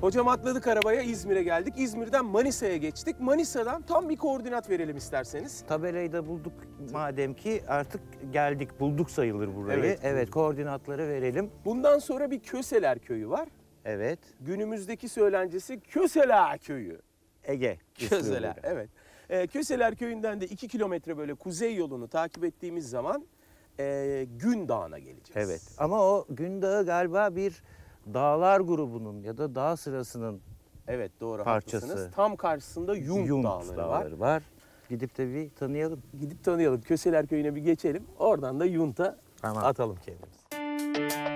Hocam atladık arabaya, İzmir'e geldik. İzmir'den Manisa'ya geçtik. Manisa'dan tam bir koordinat verelim isterseniz. Tabelayı da bulduk madem ki artık geldik, bulduk sayılır burayı. Evet, koordinatları verelim. Bundan sonra bir Köseler Köyü var. Evet, Günümüzdeki söylencesi Köseler Köyü. Ege. Köseler, evet. Köseler Köyü'nden de 2 kilometre böyle kuzey yolunu takip ettiğimiz zaman Gün Dağı'na geleceğiz. Evet, ama o Gün Dağı galiba bir dağlar grubunun ya da dağ sırasının Evet, doğru, parçası. haklısınız. Tam karşısında Yung Dağları var. Gidip de bir tanıyalım. Gidip tanıyalım. Köseler Köyü'ne bir geçelim. Oradan da Yunt'a Tamam. atalım kendimizi.